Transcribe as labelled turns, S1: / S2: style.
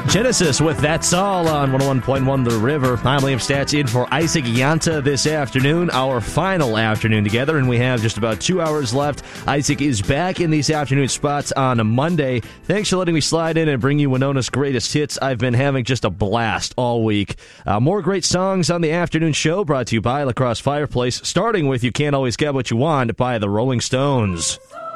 S1: Genesis with That's All on 101.1 The River. I'm Liam Stats in for Isaac Yanta this afternoon, our final afternoon together, and we have just about 2 hours left. Isaac is back in these afternoon spots on a Monday. Thanks for letting me slide in and bring you Winona's greatest hits. I've been having just a blast all week. More great songs on the afternoon show brought to you by La Crosse Fireplace, starting with You Can't Always Get What You Want by the Rolling Stones.